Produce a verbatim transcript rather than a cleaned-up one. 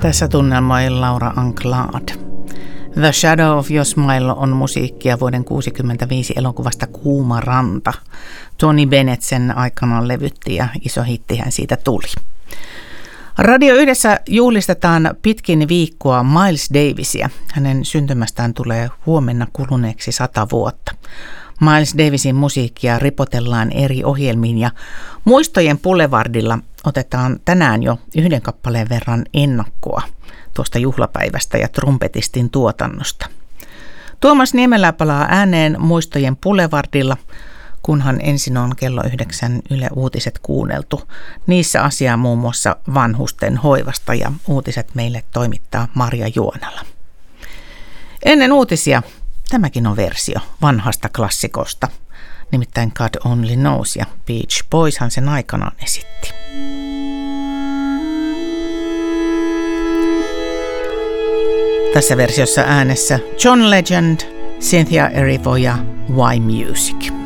Tässä tunnelmoi Laura Anglade. The Shadow of Your Smile on musiikkia vuoden tuhatyhdeksänsataakuusikymmentäviisi elokuvasta Kuuma ranta. Tony Bennett sen aikanaan levytti ja iso hittihän siitä tuli. Radio Yhdessä juhlistetaan pitkin viikkoa Miles Davisia. Hänen syntymästään tulee huomenna kuluneeksi sata vuotta. Miles Davisin musiikkia ripotellaan eri ohjelmiin ja Muistojen Boulevardilla otetaan tänään jo yhden kappaleen verran ennakkoa tuosta juhlapäivästä ja trumpetistin tuotannosta. Tuomas Niemelä palaa ääneen Muistojen Boulevardilla, kunhan ensin on kello yhdeksän Yle Uutiset kuunneltu. Niissä asiaa muun muassa vanhusten hoivasta ja uutiset meille toimittaa Marja Juonala. Ennen uutisia tämäkin on versio vanhasta klassikosta, nimittäin God Only Knows, ja Beach Boyshan sen aikanaan esitti. Tässä versiossa äänessä John Legend, Cynthia Erivo ja Why Music.